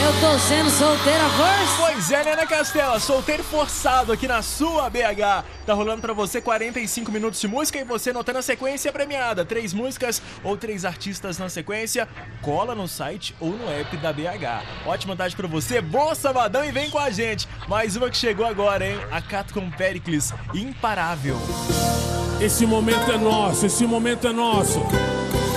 Eu tô sendo solteira força. Pois é, né, Castela? Solteiro forçado aqui na sua BH. Tá rolando pra você 45 minutos de música e você notando a sequência premiada. 3 músicas ou 3 artistas na sequência. Cola no site ou no app da BH. Ótima tarde pra você, bom sabadão e vem com a gente. Mais uma que chegou agora, hein? A Cato com Péricles, Imparável. Esse momento é nosso, esse momento é nosso.